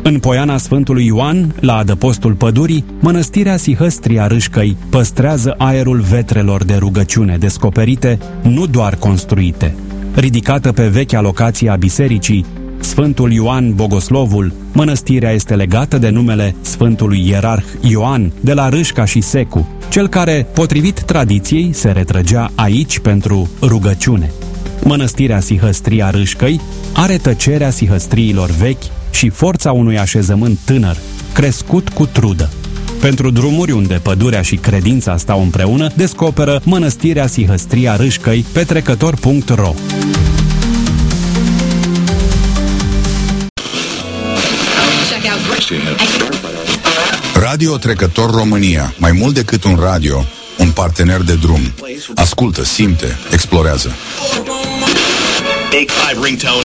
În Poiana Sfântului Ioan, la adăpostul pădurii, mănăstirea Sihăstria Râșcăi păstrează aerul vetrelor de rugăciune descoperite, nu doar construite. Ridicată pe vechea locație a bisericii, Sfântul Ioan Bogoslovul, mănăstirea este legată de numele Sfântului Ierarh Ioan de la Râșca și Secu, cel care, potrivit tradiției, se retrăgea aici pentru rugăciune. Mănăstirea Sihăstria Râșcăi are tăcerea sihăstriilor vechi și forța unui așezământ tânăr, crescut cu trudă. Pentru drumuri unde pădurea și credința stau împreună, descoperă Mănăstirea Sihăstria Râșcăi pe trecător.ro. Radio Trecător România. Mai mult decât un radio, un partener de drum. Ascultă, simte, explorează.